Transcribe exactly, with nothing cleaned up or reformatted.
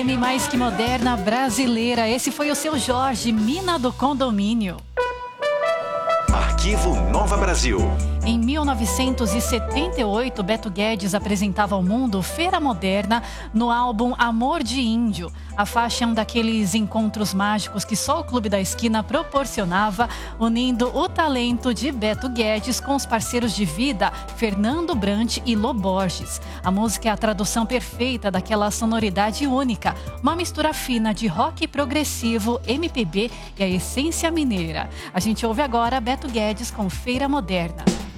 Mais que moderna brasileira. Esse foi o Seu Jorge, Mina do Condomínio. Arquivo Nova Brasil. Em mil novecentos e setenta e oito, Beto Guedes apresentava ao mundo Feira Moderna no álbum Amor de Índio. A faixa é um daqueles encontros mágicos que só o Clube da Esquina proporcionava, unindo o talento de Beto Guedes com os parceiros de vida, Fernando Brant e Lô Borges. A música é a tradução perfeita daquela sonoridade única, uma mistura fina de rock progressivo, M P B e a essência mineira. A gente ouve agora Beto Guedes com Feira Moderna.